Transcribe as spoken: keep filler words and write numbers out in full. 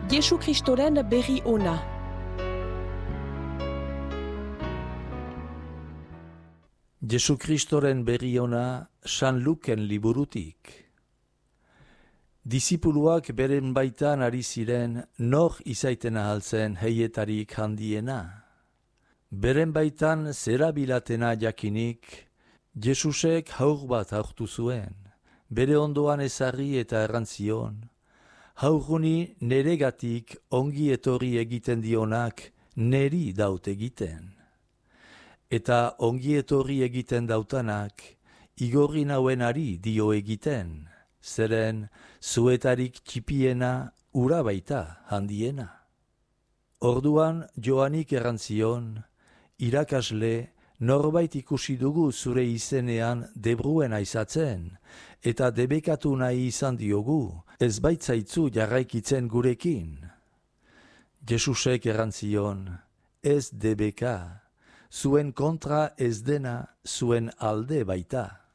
Jesu Kristoren berri ona. Jesu Kristoren berri ona San Luken liburutik. Disipuluak beren baitan ari ziren nor izaiten ahaltzen heietarik handiena. Beren baitan zera bilatena jakinik, Jesusek haur bat hartu zuen, bere ondoan ezarri eta errantzion. Haurguni neregatik ongi etorri egiten dionak neri daut egiten. Eta ongi etorri egiten dautanak, igorri nauenari dio egiten, zeren zuetarik txipiena ura baita handiena. Orduan Joanik errantzion, irakasle, norbait ikusi dugu zure izenean debruen aizatzen, eta debekatu nahi izan diogu, ez baitzaitzu jarraikitzen gurekin. Jesusek errantzion, ez debeka, zuen kontra ez dena zuen alde baita.